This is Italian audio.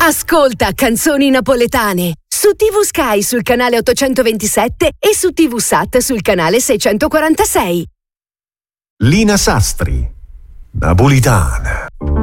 Ascolta Canzoni Napoletane su TV Sky sul canale 827 e su TV Sat sul canale 646. Lina Sastri, Napolitana.